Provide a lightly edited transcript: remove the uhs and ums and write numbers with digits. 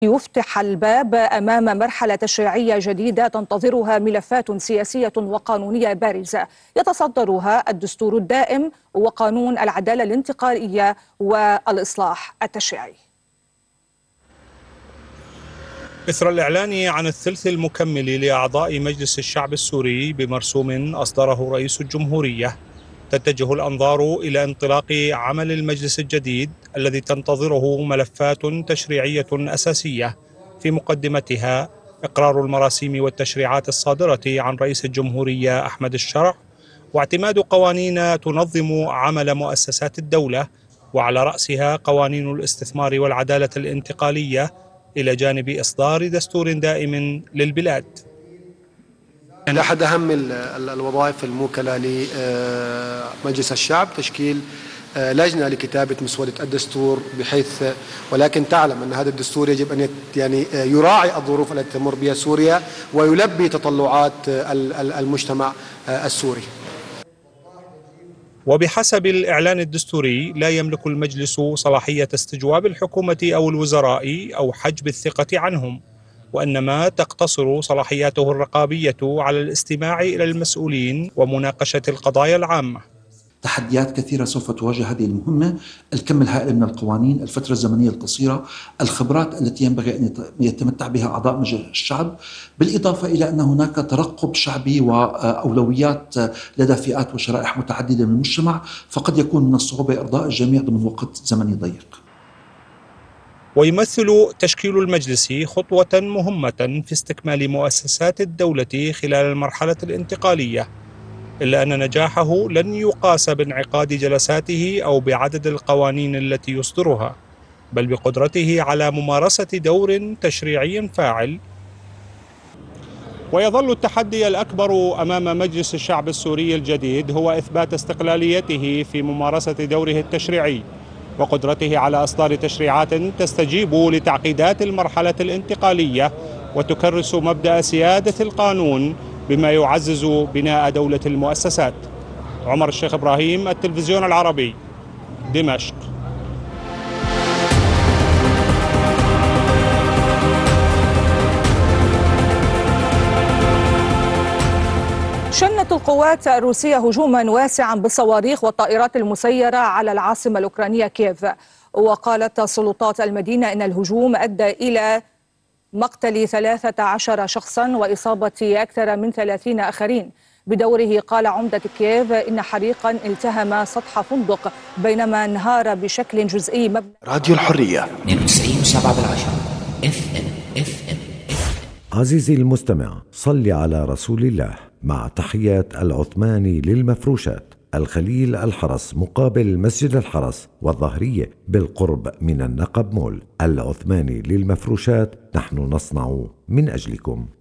يفتح الباب أمام مرحلة تشريعية جديدة تنتظرها ملفات سياسية وقانونية بارزة يتصدرها الدستور الدائم وقانون العدالة الانتقالية والإصلاح التشريعي. إثر الإعلان عن الثلث المكمل لأعضاء مجلس الشعب السوري بمرسوم أصدره رئيس الجمهورية، تتجه الأنظار إلى انطلاق عمل المجلس الجديد الذي تنتظره ملفات تشريعية أساسية، في مقدمتها إقرار المراسيم والتشريعات الصادرة عن رئيس الجمهورية أحمد الشرع، واعتماد قوانين تنظم عمل مؤسسات الدولة، وعلى رأسها قوانين الاستثمار والعدالة الانتقالية، إلى جانب إصدار دستور دائم للبلاد. أحد أهم الوظائف الموكلة لمجلس الشعب تشكيل لجنة لكتابة مسودة الدستور، بحيث ولكن تعلم أن هذا الدستور يجب أن يراعي الظروف التي تمر بها سوريا ويلبي تطلعات المجتمع السوري. وبحسب الإعلان الدستوري لا يملك المجلس صلاحية استجواب الحكومة أو الوزراء أو حجب الثقة عنهم، وإنما تقتصر صلاحياته الرقابية على الاستماع إلى المسؤولين ومناقشة القضايا العامة. تحديات كثيرة سوف تواجه هذه المهمة: الكم الهائل من القوانين، الفترة الزمنية القصيرة، الخبرات التي ينبغي أن يتمتع بها أعضاء مجلس الشعب، بالإضافة إلى أن هناك ترقب شعبي وأولويات لدى فئات وشرائح متعددة من المجتمع، فقد يكون من الصعوبة إرضاء الجميع ضمن وقت زمني ضيق. ويمثل تشكيل المجلس خطوة مهمة في استكمال مؤسسات الدولة خلال المرحلة الانتقالية، إلا أن نجاحه لن يقاس بانعقاد جلساته أو بعدد القوانين التي يصدرها، بل بقدرته على ممارسة دور تشريعي فاعل. ويظل التحدي الأكبر أمام مجلس الشعب السوري الجديد هو إثبات استقلاليته في ممارسة دوره التشريعي، وقدرته على إصدار تشريعات تستجيب لتعقيدات المرحلة الانتقالية وتكرس مبدأ سيادة القانون، بما يعزز بناء دولة المؤسسات. عمر الشيخ إبراهيم، التلفزيون العربي، دمشق. شنت القوات الروسية هجوما واسعا بالصواريخ والطائرات المسيرة على العاصمة الأوكرانية كييف، وقالت سلطات المدينة إن الهجوم أدى إلى مقتل 13 شخصا وإصابة أكثر من 30 آخرين. بدوره قال عمدة كييف إن حريقا التهم سطح فندق بينما انهار بشكل جزئي مبنى. راديو الحرية 92.7 FM. عزيزي المستمع، صل على رسول الله. مع تحيات العثماني للمفروشات، الخليل الحرس مقابل مسجد الحرس والظهرية بالقرب من النقب مول. العثماني للمفروشات، نحن نصنع من أجلكم.